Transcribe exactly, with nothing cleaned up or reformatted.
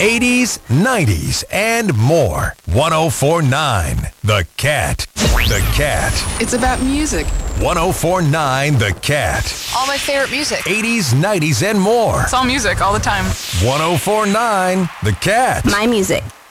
eighties, nineties, and more. one oh four point nine The Cat. The Cat. It's about music. one oh four point nine The Cat. All my favorite music. eighties, nineties, and more. It's all music all the time. one oh four point nine The Cat. My music.